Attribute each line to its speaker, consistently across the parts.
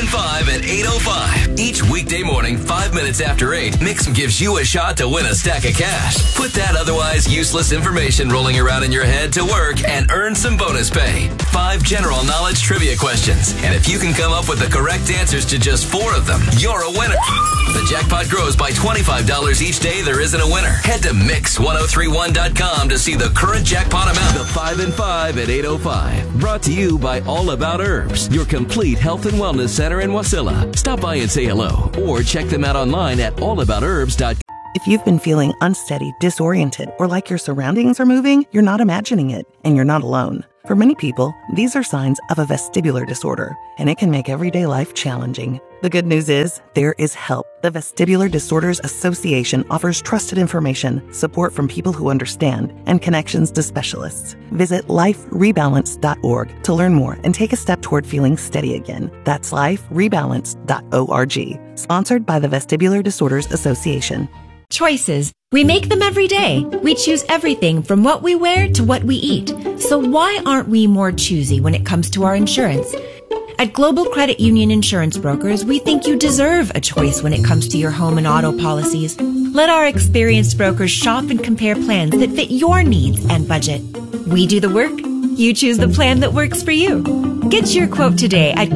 Speaker 1: 5 at 8:05. Each weekday morning, 5 minutes after 8, Mix gives you a shot to win a stack of cash. Put that otherwise useless information rolling around in your head to work and earn some bonus pay. 5 general knowledge trivia questions. And if you can come up with the correct answers to just 4 of them, you're a winner. The jackpot grows by $25 each day there isn't a winner. Head to Mix1031.com to see the current jackpot amount. The 5 and 5 at 8:05. Brought to you by All About Herbs, your complete health and wellness center in Wasilla. Stop by and say hello or check them out online at allaboutherbs.com.
Speaker 2: If you've been feeling unsteady, disoriented, or like your surroundings are moving, you're not imagining it, and you're not alone. For many people, these are signs of a vestibular disorder, and it can make everyday life challenging. The good news is, there is help. The Vestibular Disorders Association offers trusted information, support from people who understand, and connections to specialists. Visit liferebalance.org to learn more and take a step toward feeling steady again. That's liferebalance.org. Sponsored by the Vestibular Disorders Association.
Speaker 3: Choices. We make them every day. We choose everything from what we wear to what we eat. So why aren't we more choosy when it comes to our insurance? At Global Credit Union Insurance Brokers, we think you deserve a choice when it comes to your home and auto policies. Let our experienced brokers shop and compare plans that fit your needs and budget. We do the work. You choose the plan that works for you. Get your quote today at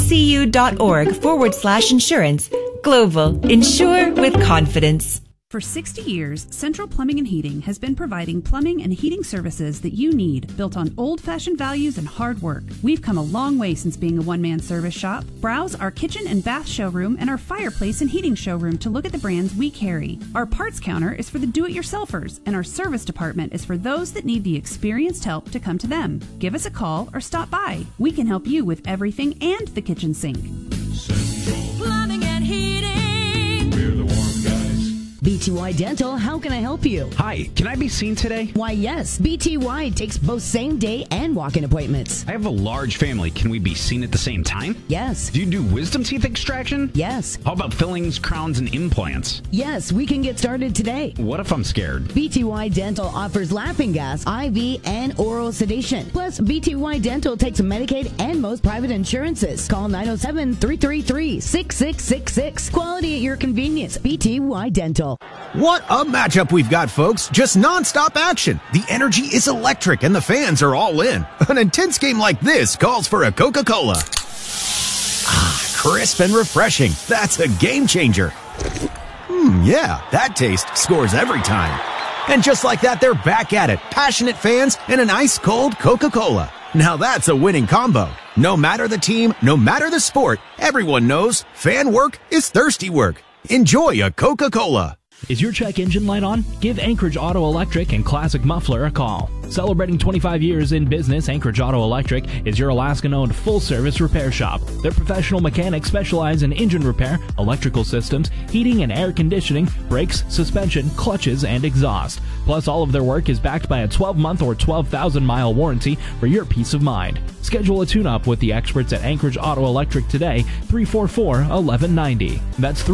Speaker 3: globalcu.org/insurance. Global. Insure with confidence.
Speaker 4: For 60 years, Central Plumbing and Heating has been providing plumbing and heating services that you need, built on old-fashioned values and hard work. We've come a long way since being a one-man service shop. Browse our kitchen and bath showroom and our fireplace and heating showroom to look at the brands we carry. Our parts counter is for the do-it-yourselfers, and our service department is for those that need the experienced help to come to them. Give us a call or stop by. We can help you with everything and the kitchen sink.
Speaker 5: Central Plumbing and Heating. We're the warm guys.
Speaker 6: BTY Dental, how can I help you?
Speaker 7: Hi, can I be seen today?
Speaker 6: Why, yes. BTY takes both same-day and walk-in appointments.
Speaker 7: I have a large family. Can we be seen at the same time?
Speaker 6: Yes.
Speaker 7: Do you do wisdom teeth extraction?
Speaker 6: Yes.
Speaker 7: How about fillings, crowns, and implants?
Speaker 6: Yes, we can get started today.
Speaker 7: What if I'm scared?
Speaker 6: BTY Dental offers laughing gas, IV, and oral sedation. Plus, BTY Dental takes Medicaid and most private insurances. Call 907-333-6666. Quality at your convenience. BTY Dental.
Speaker 8: What a matchup we've got, folks. Just nonstop action. The energy is electric and the fans are all in. An intense game like this calls for a Coca-Cola. Ah, crisp and refreshing. That's a game changer. Yeah, that taste scores every time. And just like that, they're back at it. Passionate fans and an ice-cold Coca-Cola. Now that's a winning combo. No matter the team, no matter the sport, everyone knows fan work is thirsty work. Enjoy a Coca-Cola.
Speaker 9: Is your check engine light on? Give Anchorage Auto Electric and Classic Muffler a call. Celebrating 25 years in business, Anchorage Auto Electric is your Alaskan-owned full-service repair shop. Their professional mechanics specialize in engine repair, electrical systems, heating and air conditioning, brakes, suspension, clutches, and exhaust. Plus, all of their work is backed by a 12-month or 12,000-mile warranty for your peace of mind. Schedule a tune-up with the experts at Anchorage Auto Electric today, 344-1190. That's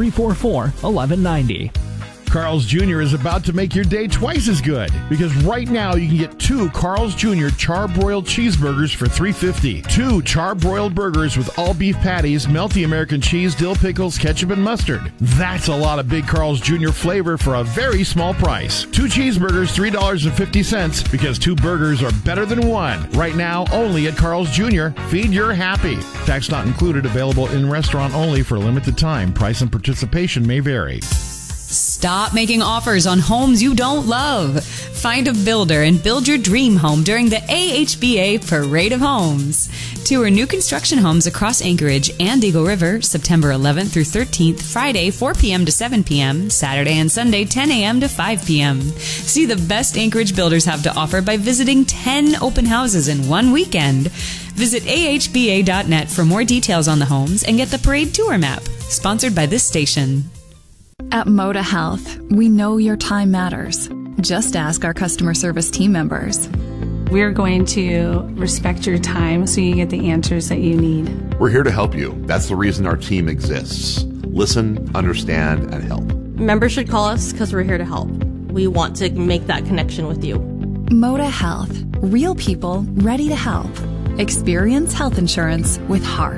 Speaker 9: 344-1190.
Speaker 10: Carl's Jr. is about to make your day twice as good because right now you can get 2 Carl's Jr. charbroiled cheeseburgers for $3.50. 2 charbroiled burgers with all beef patties, melty American cheese, dill pickles, ketchup, and mustard. That's a lot of big Carl's Jr. flavor for a very small price. 2 cheeseburgers, $3.50 because 2 burgers are better than 1. Right now, only at Carl's Jr. Feed your happy. Tax not included. Available in restaurant only for a limited time. Price and participation may vary.
Speaker 11: Stop making offers on homes you don't love. Find a builder and build your dream home during the AHBA Parade of Homes. Tour new construction homes across Anchorage and Eagle River, September 11th through 13th, Friday 4 p.m. to 7 p.m., Saturday and Sunday 10 a.m. to 5 p.m. See the best Anchorage builders have to offer by visiting 10 open houses in one weekend. Visit ahba.net for more details on the homes and get the parade tour map. Sponsored by this station.
Speaker 12: At Moda Health, we know your time matters. Just ask our customer service team members.
Speaker 13: We're going to respect your time so you get the answers that you need.
Speaker 14: We're here to help you. That's the reason our team exists. Listen, understand, and help.
Speaker 15: Members should call us because we're here to help. We want to make that connection with you.
Speaker 12: Moda Health. Real people ready to help. Experience health insurance with heart.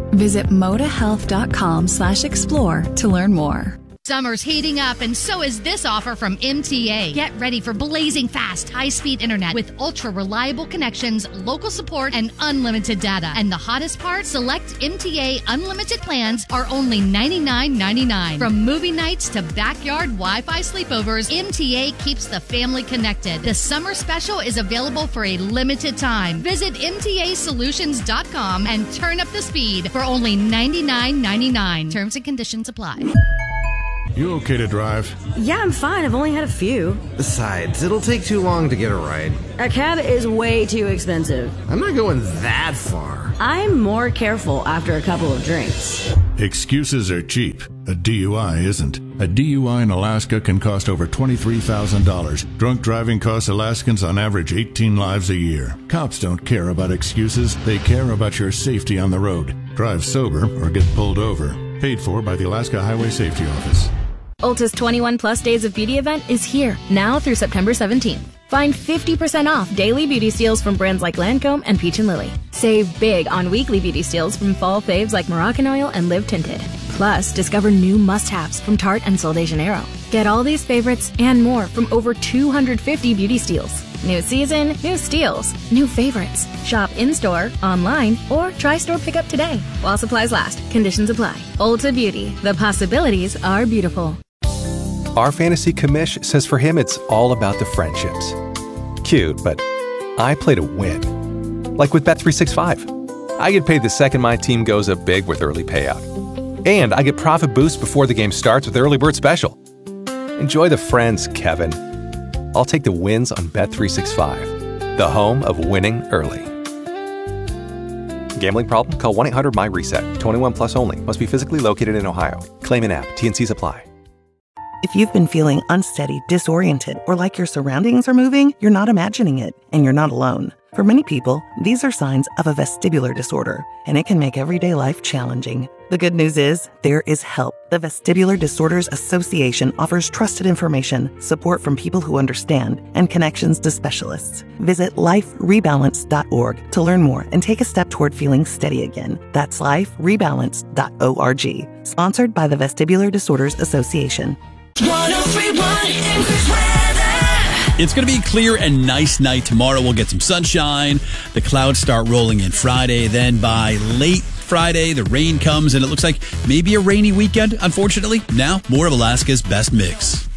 Speaker 12: Visit modahealth.com/explore to learn more.
Speaker 16: Summer's heating up, and so is this offer from MTA. Get ready for blazing fast, high-speed internet with ultra-reliable connections, local support, and unlimited data. And the hottest part, select MTA unlimited plans are only $99.99. From movie nights to backyard Wi-Fi sleepovers, MTA keeps the family connected. The summer special is available for a limited time. Visit MTAsolutions.com and turn up the speed for only $99.99. Terms and conditions apply.
Speaker 17: You okay to drive?
Speaker 18: Yeah, I'm fine. I've only had a few.
Speaker 19: Besides, it'll take too long to get a ride.
Speaker 18: A cab is way too expensive.
Speaker 19: I'm not going that far.
Speaker 18: I'm more careful after a couple of drinks.
Speaker 17: Excuses are cheap. A DUI isn't. A DUI in Alaska can cost over $23,000. Drunk driving costs Alaskans on average 18 lives a year. Cops don't care about excuses. They care about your safety on the road. Drive sober or get pulled over. Paid for by the Alaska Highway Safety Office.
Speaker 20: Ulta's 21 Plus Days of Beauty event is here, now through September 17th. Find 50% off daily beauty steals from brands like Lancome and Peach & Lily. Save big on weekly beauty steals from fall faves like Moroccan Oil and Live Tinted. Plus, discover new must-haves from Tarte and Sol de Janeiro. Get all these favorites and more from over 250 beauty steals. New season, new steals, new favorites. Shop in-store, online, or try store pickup today. While supplies last, conditions apply. Ulta Beauty, the possibilities are beautiful.
Speaker 21: Our fantasy commish says for him it's all about the friendships. Cute, but I play to win. Like with Bet365. I get paid the second my team goes up big with early payout. And I get profit boost before the game starts with Early Bird Special. Enjoy the friends, Kevin. I'll take the wins on Bet365, the home of winning early. Gambling problem? Call 1-800-MY-RESET. 21 plus only. Must be physically located in Ohio. Claim in app. T&Cs apply.
Speaker 2: If you've been feeling unsteady, disoriented, or like your surroundings are moving, you're not imagining it, and you're not alone. For many people, these are signs of a vestibular disorder, and it can make everyday life challenging. The good news is, there is help. The Vestibular Disorders Association offers trusted information, support from people who understand, and connections to specialists. Visit liferebalance.org to learn more and take a step toward feeling steady again. That's liferebalance.org. Sponsored by the Vestibular Disorders Association.
Speaker 5: 103.1 Anchorage weather.
Speaker 22: It's going to be a clear and nice night tomorrow. We'll get some sunshine. The clouds start rolling in Friday. Then by late Friday, the rain comes, and it looks like maybe a rainy weekend, unfortunately. Now, more of Alaska's best mix.